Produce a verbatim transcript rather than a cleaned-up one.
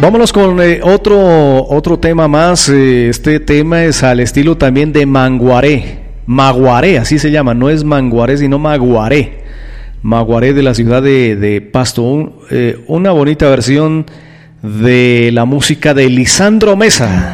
Vámonos con eh, otro, otro tema más. Eh, este tema es al estilo también de Manguaré. Maguaré, así se llama. No es Manguaré, sino Maguaré. Maguaré de la ciudad de, de Pasto. Un, eh, una bonita versión de la música de Lisandro Mesa.